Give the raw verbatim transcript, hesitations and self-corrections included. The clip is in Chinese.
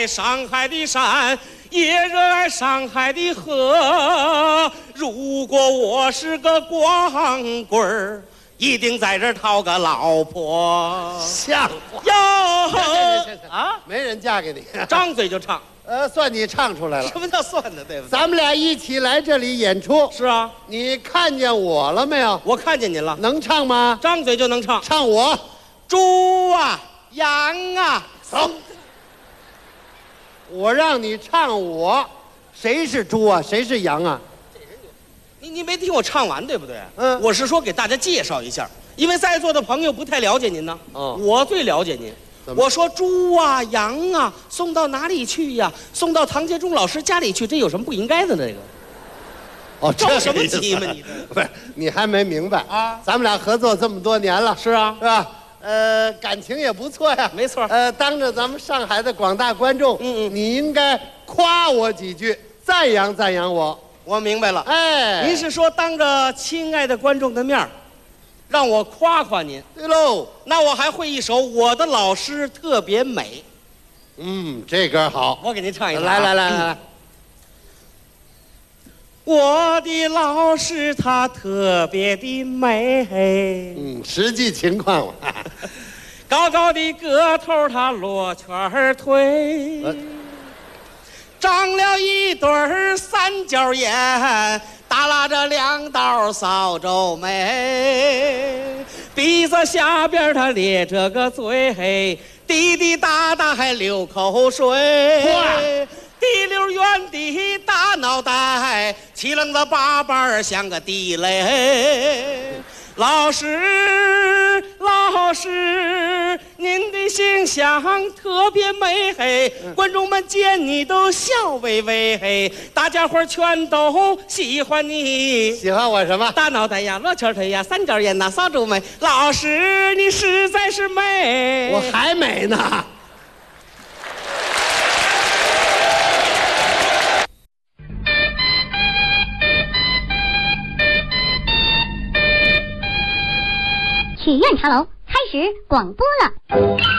爱上海的山，也热爱上海的河。如果我是个光棍儿，一定在这儿讨个老婆。 像话哟啊！ 没人嫁给你， 张嘴就唱。 呃，算你唱出来了。 什么叫算的？对不对？ 咱们俩一起来这里演出。 是啊， 你看见我了没有？ 我看见您了。 能唱吗？ 张嘴就能唱。 唱我。 猪啊，羊啊， 走。我让你唱我，谁是猪啊？谁是羊啊？ 你你没听我唱完对不对？ 嗯， 我是说给大家介绍一下，因为在座的朋友不太了解您呢。 哦， 我最了解您。我说猪啊羊啊送到哪里去呀？送到唐杰忠老师家里去，这有什么不应该的那个？ 哦， 着什么急嘛你？ 不是，你还没明白啊？ 咱们俩合作这么多年了， 是啊， 是吧？呃，感情也不错呀。 没错。 呃，当着咱们上海的广大观众， 嗯嗯， 你应该夸我几句，赞扬赞扬我。 我明白了。 哎， 您是说当着亲爱的观众的面儿，让我夸夸您？ 对喽。 那我还会一首《我的老师特别美》。 嗯，这歌好， 我给您唱一个。 来来来来来。 我的老师她特别的美， 嗯，实际情况嘛， 高高的个头她罗圈腿，呃、长了一对儿三角眼，耷拉着两道扫帚眉，鼻子下边她咧着个嘴，滴滴答答还流口水。滴溜圆的大脑袋，七棱子八瓣像个地雷。老师，老师，您的形象特别美嘿，观众们见你都笑微微嘿，大家伙全都喜欢你。 喜欢我什么？ 大脑袋呀，罗圈腿呀，三角眼呐，扫帚眉。老师，你实在是美。 我还美呢。 曲苑茶楼开始广播了。